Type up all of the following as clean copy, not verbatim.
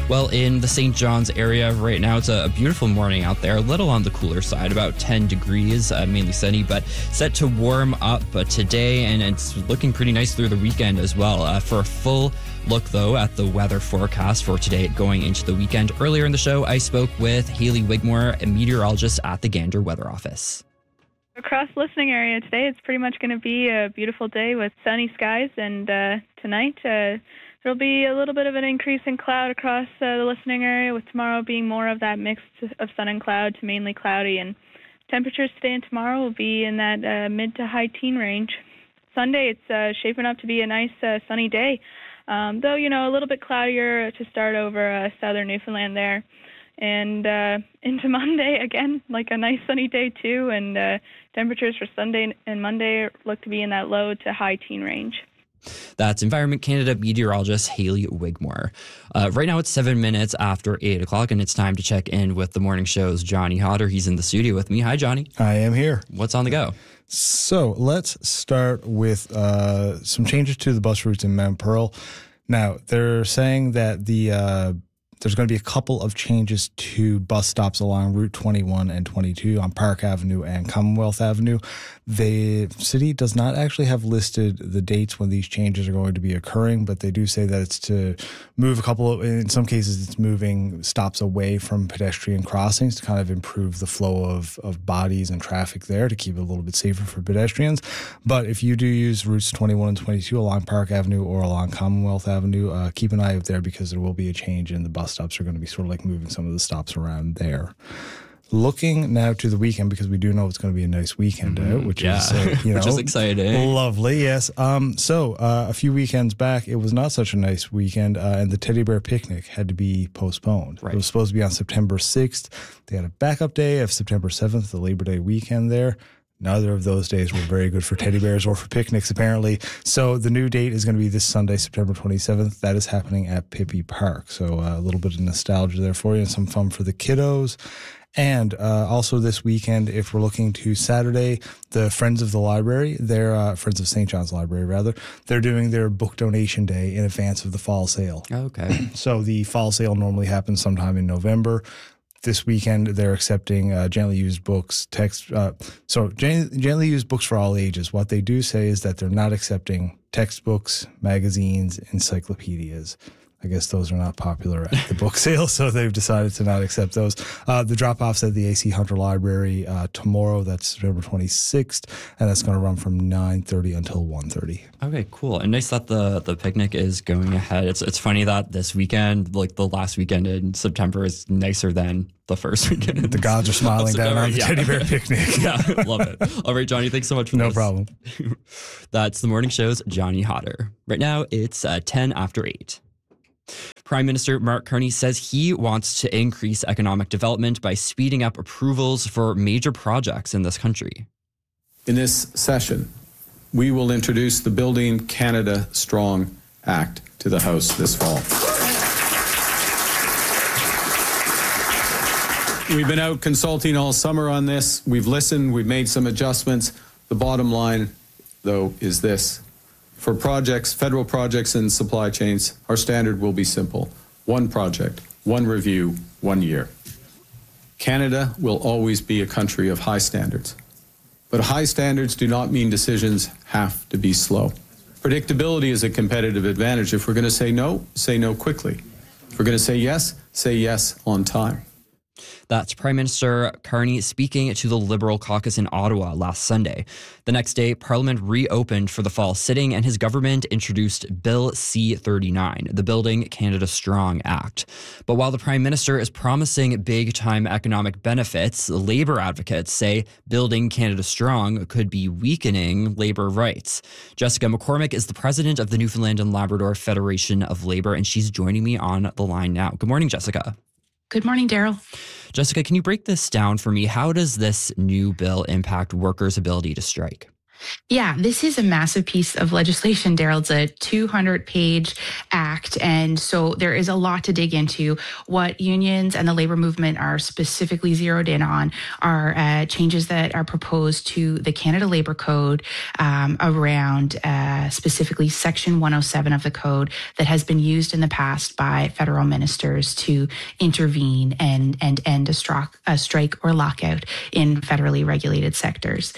Well, in the St. John's area right now, it's a beautiful morning out there, a little on the cooler side, about 10 degrees, mainly sunny, but set to warm up today, and it's looking pretty nice through the weekend as well. For a full look, though, at the weather forecast for today going into the weekend, earlier in the show, I spoke with Hayley Wigmore, a meteorologist at the Gander Weather Office. Across the listening area today, it's pretty much going to be a beautiful day with sunny skies, and tonight there'll be a little bit of an increase in cloud across the listening area, with tomorrow being more of that mix of sun and cloud to mainly cloudy, and temperatures today and tomorrow will be in that mid to high teen range. Sunday, it's shaping up to be a nice sunny day, though, a little bit cloudier to start over southern Newfoundland there. And into Monday, again, like a nice sunny day too, and temperatures for Sunday and Monday look to be in that low to high teen range. That's Environment Canada meteorologist Hayley Wigmore. Right now it's 7 minutes after 8 o'clock, and it's time to check in with the morning show's Johnny Hodder. He's in the studio with me. Hi, Johnny. I am here. What's on the go? So let's start with some changes to the bus routes in Mount Pearl. Now, they're saying that there's going to be a couple of changes to bus stops along Route 21 and 22 on Park Avenue and Commonwealth Avenue. The city does not actually have listed the dates when these changes are going to be occurring, but they do say that it's to move in some cases, it's moving stops away from pedestrian crossings to kind of improve the flow of bodies and traffic there to keep it a little bit safer for pedestrians. But if you do use routes 21 and 22 along Park Avenue or along Commonwealth Avenue, keep an eye out there because there will be a change in the bus stops are going to be sort of like moving some of the stops around there. Looking now to the weekend, because we do know it's going to be a nice weekend out, which is which is exciting. Lovely, yes. So a few weekends back, it was not such a nice weekend, and the Teddy Bear Picnic had to be postponed. Right. It was supposed to be on September 6th. They had a backup day of September 7th, the Labor Day weekend there. Neither of those days were very good for teddy bears or for picnics, apparently. So the new date is going to be this Sunday, September 27th. That is happening at Pippi Park. So a little bit of nostalgia there for you and some fun for the kiddos. And also this weekend, if we're looking to Saturday, the Friends of the Library, they're Friends of St. John's Library, rather, they're doing their book donation day in advance of the fall sale. Okay. So the fall sale normally happens sometime in November. This weekend, they're accepting gently used books, gently used books for all ages. What they do say is that they're not accepting textbooks, magazines, encyclopedias. I guess those are not popular at the book sale, so they've decided to not accept those. The drop-off's at the AC Hunter Library tomorrow. That's September 26th, and that's going to run from 9:30 until 1:30. Okay, cool. And nice that the picnic is going ahead. It's funny that this weekend, like the last weekend in September, is nicer than the first weekend. The gods are smiling down on the Teddy Bear Picnic. Yeah, love it. All right, Johnny, thanks so much for No this. problem. That's the morning show's Johnny Hodder. Right now, it's 10 after 8. Prime Minister Mark Carney says he wants to increase economic development by speeding up approvals for major projects in this country. In this session, we will introduce the Building Canada Strong Act to the House this fall. We've been out consulting all summer on this. We've listened. We've made some adjustments. The bottom line, though, is this. For projects, federal projects and supply chains, our standard will be simple. One project, one review, 1 year. Canada will always be a country of high standards. But high standards do not mean decisions have to be slow. Predictability is a competitive advantage. If we're going to say no quickly. If we're going to say yes on time. That's Prime Minister Carney speaking to the Liberal caucus in Ottawa last Sunday. The next day, Parliament reopened for the fall sitting, and his government introduced Bill C-39, the Building Canada Strong Act. But while the Prime Minister is promising big-time economic benefits, Labour advocates say Building Canada Strong could be weakening Labour rights. Jessica McCormick is the president of the Newfoundland and Labrador Federation of Labour, and she's joining me on the line now. Good morning, Jessica. Good morning, Daryl. Jessica, can you break this down for me? How does this new bill impact workers' ability to strike? Yeah, this is a massive piece of legislation, Daryl. It's a 200-page act. And so there is a lot to dig into. What unions and the labor movement are specifically zeroed in on are changes that are proposed to the Canada Labour Code around specifically Section 107 of the code that has been used in the past by federal ministers to intervene and end a strike or lockout in federally regulated sectors.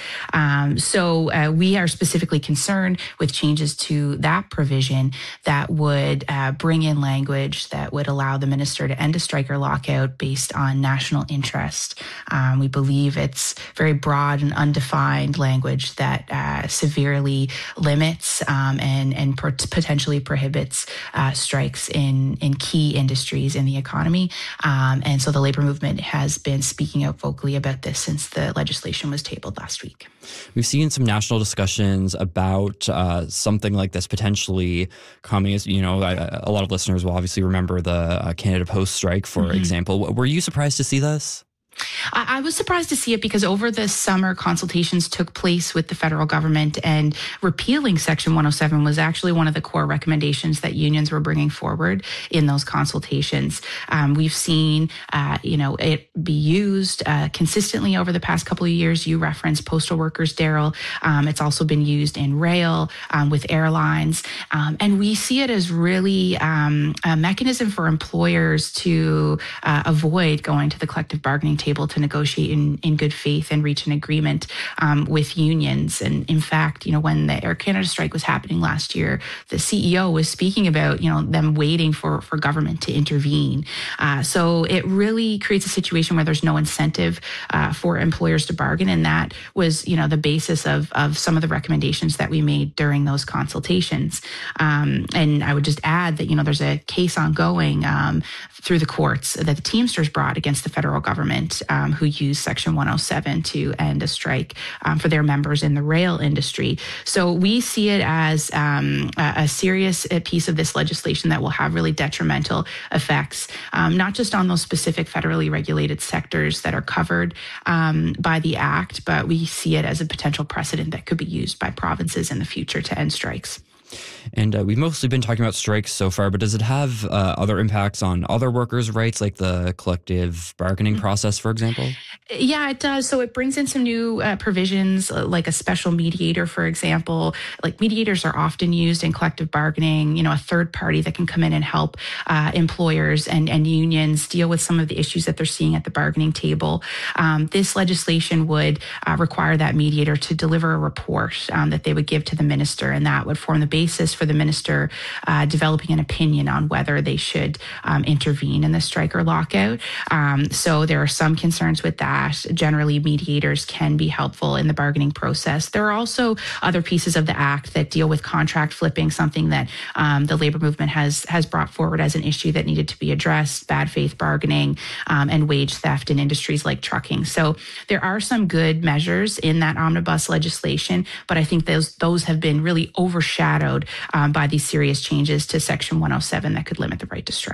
So we are specifically concerned with changes to that provision that would bring in language that would allow the minister to end a strike or lockout based on national interest. We believe it's very broad and undefined language that severely limits and potentially prohibits strikes in key industries in the economy. And so the labor movement has been speaking out vocally about this since the legislation was tabled last week. We've seen some national discussions about something like this potentially coming. As you know, a lot of listeners will obviously remember the Canada Post strike, for example. Were you surprised to see this? I was surprised to see it because over the summer, consultations took place with the federal government, and repealing Section 107 was actually one of the core recommendations that unions were bringing forward in those consultations. We've seen, it be used consistently over the past couple of years. You referenced postal workers, Daryl. It's also been used in rail with airlines. And we see it as really a mechanism for employers to avoid going to the collective bargaining table to negotiate in good faith and reach an agreement with unions. And in fact, when the Air Canada strike was happening last year, the CEO was speaking about, them waiting for government to intervene. So it really creates a situation where there's no incentive for employers to bargain. And that was, the basis of some of the recommendations that we made during those consultations. And I would just add that, there's a case ongoing through the courts that the Teamsters brought against the federal government who used Section 107 to end a strike for their members in the rail industry. So we see it as a serious piece of this legislation that will have really detrimental effects, not just on those specific federally regulated sectors that are covered by the Act, but we see it as a potential precedent that could be used by provinces in the future to end strikes. And we've mostly been talking about strikes so far, but does it have other impacts on other workers' rights, like the collective bargaining process, for example? Yeah, it does. So it brings in some new provisions, like a special mediator, for example. Like mediators are often used in collective bargaining, a third party that can come in and help employers and unions deal with some of the issues that they're seeing at the bargaining table. This legislation would require that mediator to deliver a report that they would give to the minister, and that would form the basis for the minister developing an opinion on whether they should intervene in the strike or lockout. So there are some concerns with that. Generally, mediators can be helpful in the bargaining process. There are also other pieces of the Act that deal with contract flipping, something that the labor movement has brought forward as an issue that needed to be addressed, bad faith bargaining, and wage theft in industries like trucking. So there are some good measures in that omnibus legislation, but I think those have been really overshadowed by these serious changes to Section 107 that could limit the right to strike.